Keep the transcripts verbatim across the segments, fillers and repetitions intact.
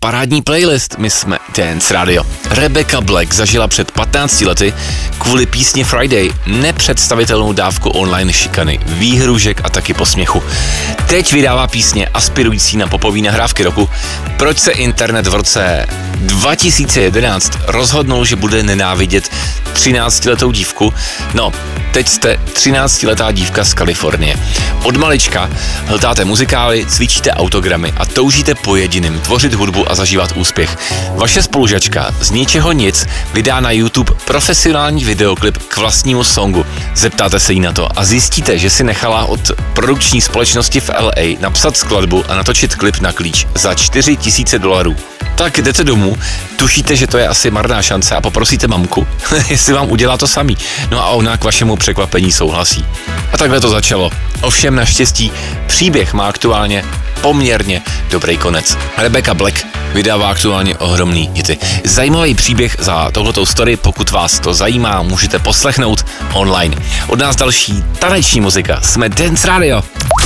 parádní playlist, my jsme Dance Radio. Rebecca Black zažila před patnácti lety kvůli písni Friday nepředstavitelnou dávku online šikany, výhružek a taky posměchu. Teď vydává písně aspirující na popový nahrávky roku. Proč se internet v roce dva tisíce jedenáct rozhodnul, že bude nenávidět třináctiletou dívku? No, teď jste třináctiletá dívka z Kalifornie. Od malička hltáte muzikály, cvičíte autogramy a toužíte po jediném tvořit hudbu a zažívat úspěch. Vaše spolužačka z ničeho nic vydá na YouTube profesionální videoklip k vlastnímu songu. Zeptáte se jí na to a zjistíte, že si nechala od produkční společnosti v L A napsat skladbu a natočit klip na klíč za čtyři tisíce dolarů. Tak jdete domů, tušíte, že to je asi marná šance a poprosíte mamku, jestli vám udělá to samý. No a ona k vašemu překvapení souhlasí. A takhle to začalo. Ovšem naštěstí příběh má aktuálně poměrně dobrý konec. Rebecca Black vydává aktuálně ohromný hity. Zajímavý příběh za touhletou story, pokud vás to zajímá, můžete poslechnout online. Od nás další taneční muzika. Jsme Dance Radio.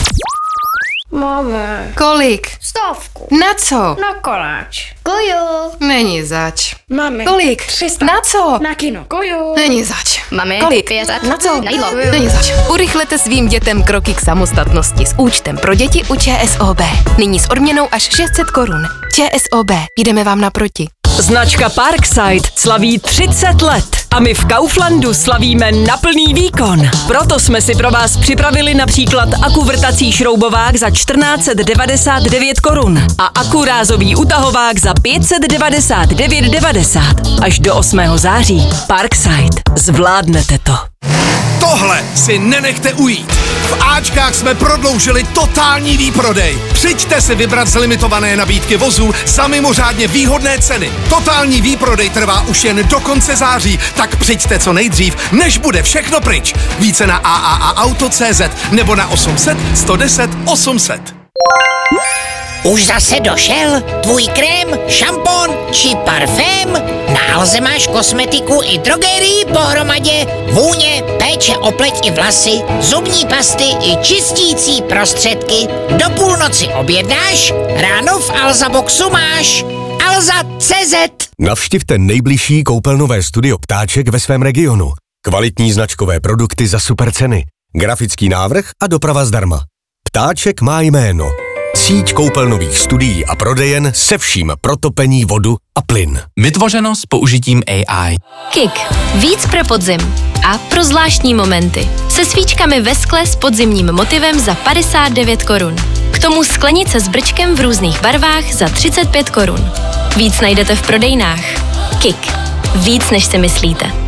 Máme. Kolik? Stovku. Na co? Na koláč. Kuju. Není zač. Mami. Kolik? třista. Na co? Na kino. Kuju. Není zač. Mami, Kolik? pět set. Na co? Na jídlo. Není zač. Urychlete svým dětem kroky k samostatnosti s účtem pro děti u ČSOB. Nyní s odměnou až šest set korun. ČSOB, jdeme vám naproti. Značka Parkside slaví třicet let a my v Kauflandu slavíme na plný výkon. Proto jsme si pro vás připravili například akuvrtací šroubovák za čtrnáct set devadesát devět korun a akurázový utahovák za pět set devadesát devět devadesát. Až do osmého září. Parkside. Zvládnete to. Tohle si nenechte ujít. V Ačkách jsme prodloužili totální výprodej. Přijďte si vybrat z limitované nabídky vozů za mimořádně výhodné ceny. Totální výprodej trvá už jen do konce září, tak přijďte co nejdřív, než bude všechno pryč. Více na a a a auto tečka cé zet nebo na osm set, sto deset, osm set. Už zase došel tvůj krém, šampon či parfém? Na Alze máš kosmetiku i drogerii pohromadě, vůně, péče o pleť i vlasy, zubní pasty i čistící prostředky. Do půlnoci objednáš, ráno v Alza Boxu máš. Alza tečka cé zet. Navštivte nejbližší koupelnové studio Ptáček ve svém regionu. Kvalitní značkové produkty za super ceny, grafický návrh a doprava zdarma. Ptáček má jméno. Síť koupelnových studií a prodejen se vším pro topení, vodu a plyn. Vytvořeno s použitím A I. Kik. Víc pro podzim. A pro zvláštní momenty. Se svíčkami ve skle s podzimním motivem za padesát devět korun. K tomu sklenice s brčkem v různých barvách za třicet pět korun. Víc najdete v prodejnách. Kik. Víc než si myslíte.